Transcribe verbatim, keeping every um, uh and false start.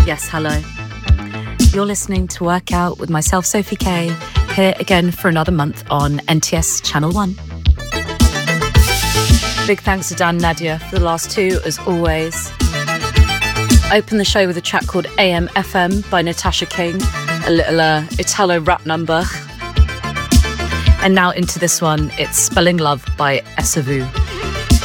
Yes, hello. You're listening to Workout with myself, Sophie Kay, here again for another month on N T S Channel one. Big thanks to Dan Nadia for the last two, as always. Open the show with a track called A M F M by Natasha King, a little uh, Italo rap number. And now into this one, it's Spelling Love by Esavu.